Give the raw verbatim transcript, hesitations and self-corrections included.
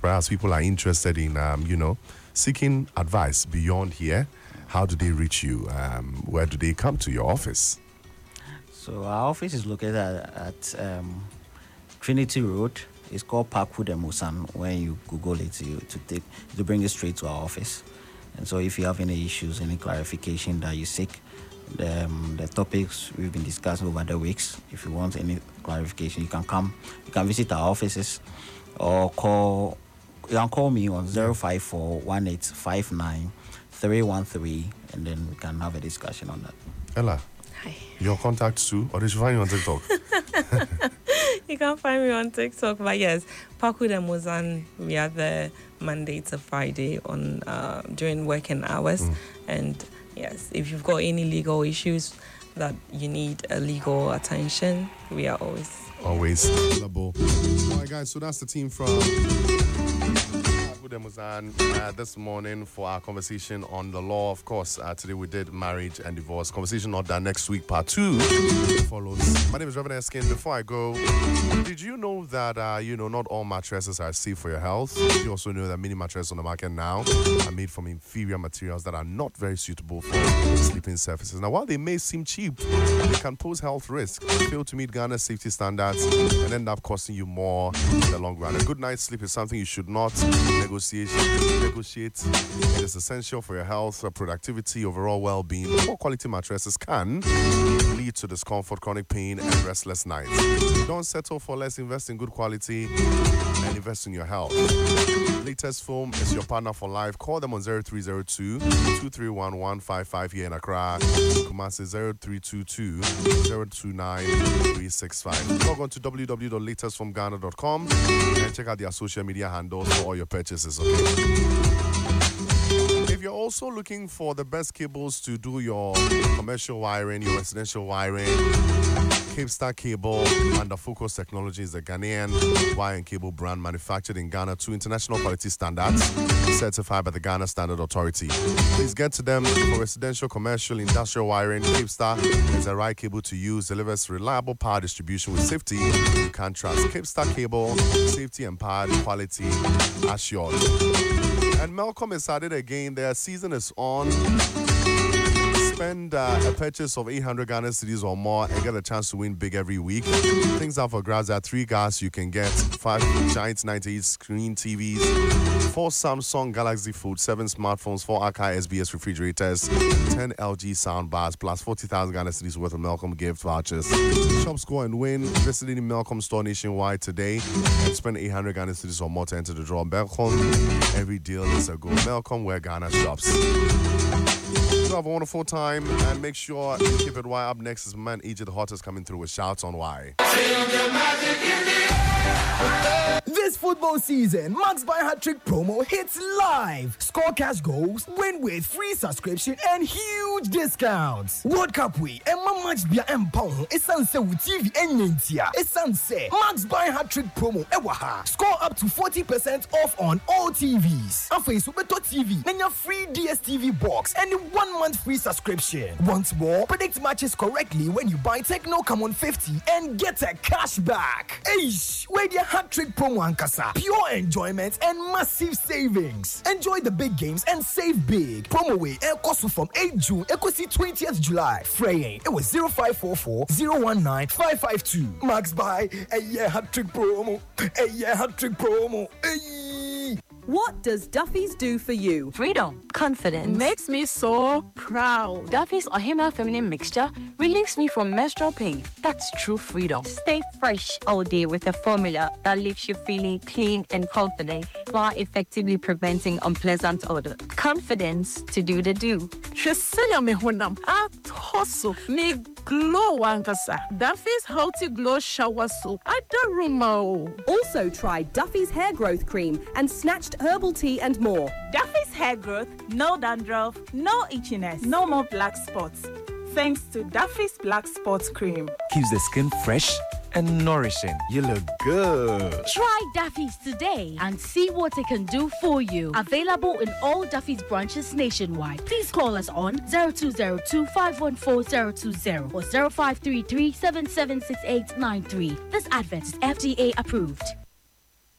perhaps people are interested in, um, you know, seeking advice beyond here, how do they reach you? Um, where do they come to your office? So our office is located at, at um, Trinity Road. It's called Parkwood and Musan. When you Google it, you, to take to bring you straight to our office. And so if you have any issues, any clarification that you seek, the, um, the topics we've been discussing over the weeks, if you want any clarification, you can come. You can visit our offices or call. You can call me on zero five four one eight five nine three one three, and then we can have a discussion on that. Ella, hi. Your contacts too, or did you find you on TikTok? You can find me on TikTok, but yes, Parkwood and Mozan, we are there Monday to Friday on uh, during working hours. Mm. And yes, if you've got any legal issues that you need a legal attention, we are always always available. All right, guys, so that's the team from Mozan uh, this morning for our conversation on the law. Of course, uh, today we did marriage and divorce. Conversation not done. Next week, part two follows. My name is Reverend Eskin. Before I go, did you know that, uh, you know, not all mattresses are safe for your health? You also know that many mattresses on the market now are made from inferior materials that are not very suitable for sleeping surfaces. Now, while they may seem cheap, they can pose health risks, fail to meet Ghana's safety standards, and end up costing you more in the long run. A good night's sleep is something you should not negotiate. Negotiate. It is essential for your health, productivity, overall well-being. Poor quality mattresses can lead to discomfort, chronic pain, and restless nights. Don't settle for less. Invest in good quality and invest in your health. Latest Foam is your partner for life. Call them on zero three zero two, two three one, one five five here in Accra. Kumasi zero three two two, zero two nine, three six five. Log on to w w w dot latest foam ghana dot com and check out their social media handles for all your purchases. Okay. If you're also looking for the best cables to do your commercial wiring, your residential wiring, Capestar Cable under Focus Technology is the Ghanaian wire and cable brand manufactured in Ghana to international quality standards, certified by the Ghana Standard Authority. Please get to them for residential, commercial, industrial wiring. Capestar is the right cable to use, delivers reliable power distribution with safety you can trust. Capestar Cable, safety and power quality assured. And Malcolm is at it again. Their season is on. Spend uh, a purchase of eight hundred Ghana cedis or more and get a chance to win big every week. Things are for grabs. There are three gas you can get, five giant ninety-eight screen T Vs, four Samsung Galaxy Fold, seven smartphones, four Akai S B S refrigerators, ten L G soundbars, plus forty thousand Ghana cedis worth of Malcolm gift vouchers. Shop, score, and win. Visit any Malcolm store nationwide today and spend eight hundred Ghana cedis or more to enter the draw. Malcolm, every deal is a go. Malcolm, where Ghana shops. So have a wonderful time and make sure you keep it Y. Up next is man E J the Hottest coming through with shouts on Y. This football season, Max Buy Hat-Trick promo hits live. Score cash goals, win with free subscription and huge discounts. World Cup week, and my match bia empong. Esan se with T V and Nintia. Esan se Max Buy Hat-Trick promo ewaha. Score up to forty percent off on all T Vs. Afa Subeto T V, then your free D S T V box and one month free subscription. Once more, predict matches correctly when you buy Techno Come on fifty and get a cash back. Eish, where the Hat-Trick promo and kasa. Pure enjoyment and massive savings. Enjoy the big games and save big. Promo way El Kosu from eighth June, Ekosi twentieth July. Fraying, it was zero five four four, zero one nine, five five two. Max Buy, a year Hat-Trick promo. A year Hat-Trick promo. Ay. What does Duffy's do for you? Freedom. Confidence. Makes me so proud. Duffy's Ohima Feminine Mixture relieves me from menstrual pain. That's true freedom. Stay fresh all day with a formula that leaves you feeling clean and confident while effectively preventing unpleasant odor. Confidence to do the do. Shesenya me honam. At hustle. Me glow wankasa. Duffy's Healthy Glow Shower Soap. I don't remember. Also try Duffy's Hair Growth Cream and Snatched Herbal Tea and more. Duffy's Hair Growth, no dandruff, no itchiness, no more black spots. Thanks to Duffy's Black Spots Cream. Keeps the skin fresh and nourishing. You look good. Try Duffy's today and see what it can do for you. Available in all Duffy's branches nationwide. Please call us on zero two zero two, five one four, zero two zero or zero five three three, seven seven six eight nine three. This advert is F D A approved.